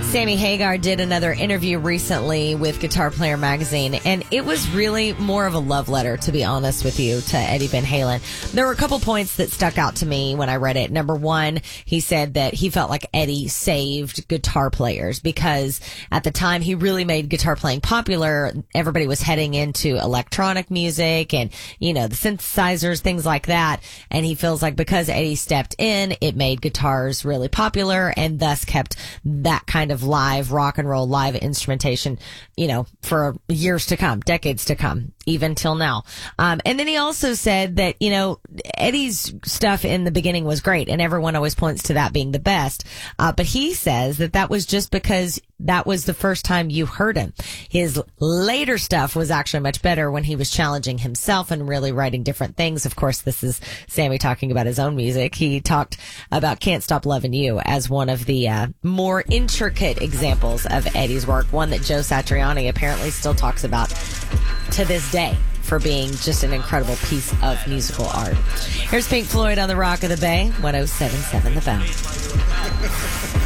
Sammy Hagar did another interview recently with Guitar Player magazine, and it was really more of a love letter, to be honest with you, to Eddie Van Halen. There were a couple points that stuck out to me when I read it. Number one, he said that he felt like Eddie saved guitar players because at the time he really made guitar playing popular. Everybody was heading into electronic music and, you know, the synthesizers, things like that. And he feels like because Eddie stepped in, it made guitars really popular and thus kept that kind of live rock and roll, live instrumentation, you know, for years to come, decades to come, even till now. And then he also said that, you know, Eddie's stuff in the beginning was great and everyone always points to that being the best. But he says that that was just because that was the first time you heard him. His later stuff was actually much better when he was challenging himself and really writing different things. Of course, this is Sammy talking about his own music. He talked about Can't Stop Loving You as one of the more intricate examples of Eddie's work, one that Joe Satriani apparently still talks about to this day for being just an incredible piece of musical art. Here's Pink Floyd on the Rock of the Bay, 107.7 The Bell.